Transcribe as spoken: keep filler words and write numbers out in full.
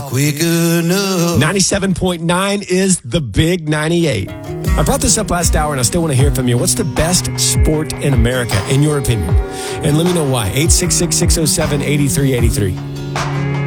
quick enough. ninety-seven point nine is the Big ninety-eight. I brought this up last hour, and I still want to hear from you. What's the best sport in America, in your opinion? And let me know why. eight six six, six oh seven, eight three eight three.